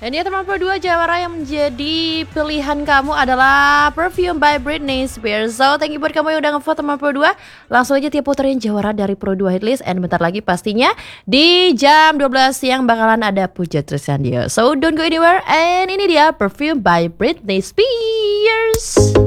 Dan di nomor 2 Jawara yang menjadi pilihan kamu adalah Perfume by Britney Spears. So thank you buat kamu yang udah ngevote nomor 2. Langsung aja tiap puterin Jawara dari Pro 2 Hitlist. And bentar lagi pastinya di jam 12 siang bakalan ada Puja Trisyandia. So don't go anywhere. And ini dia Perfume by Britney Spears.